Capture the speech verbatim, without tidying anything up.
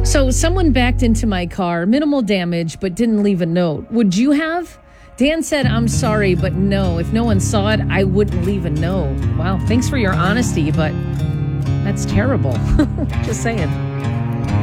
So someone backed into my car, minimal damage, but didn't leave a note. Would you have? Dan said, I'm sorry, but no. If no one saw it, I wouldn't leave a note. Wow, thanks for your honesty, but that's terrible. Just saying.